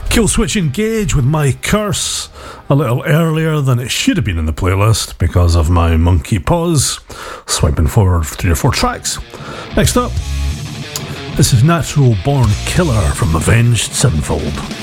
Killswitch Engage with My Curse, a little earlier than it should have been in the playlist because of my monkey paws. Swiping forward 3 or 4 tracks. Next up, this is Natural Born Killer from Avenged Sevenfold.